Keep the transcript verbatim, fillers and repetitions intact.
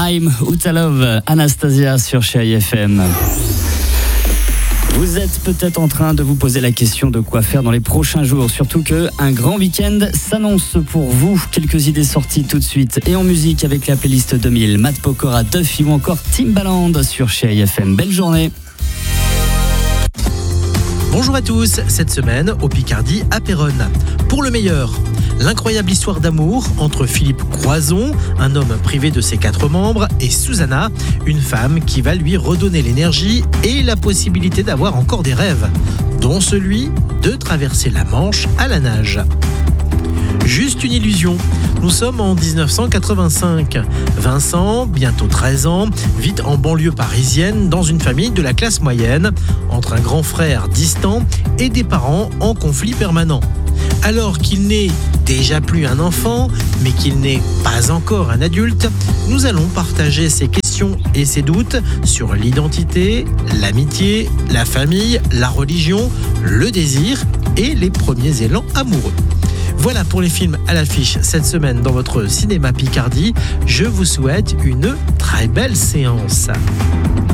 I'm Uta Love, Anastasia sur Chérie F M. Vous êtes peut-être en train de vous poser la question de quoi faire dans les prochains jours, surtout qu'un grand week-end s'annonce pour vous. Quelques idées sorties tout de suite et en musique avec la playlist deux mille, Matt Pokora, Duffy ou encore Timbaland sur Chérie F M. Belle journée. Bonjour à tous, cette semaine au Picardie à Péronne. Pour le meilleur, l'incroyable histoire d'amour entre Philippe Croison, un homme privé de ses quatre membres, et Susanna, une femme qui va lui redonner l'énergie et la possibilité d'avoir encore des rêves, dont celui de traverser la Manche à la nage. Juste une illusion. Nous sommes en dix-neuf cent quatre-vingt-cinq. Vincent, bientôt treize ans, vit en banlieue parisienne dans une famille de la classe moyenne, entre un grand frère distant et des parents en conflit permanent. Alors qu'il n'est déjà plus un enfant, mais qu'il n'est pas encore un adulte, nous allons partager ses questions et ses doutes sur l'identité, l'amitié, la famille, la religion, le désir et les premiers élans amoureux. Voilà pour les films à l'affiche cette semaine dans votre cinéma Picardie. Je vous souhaite une très belle séance.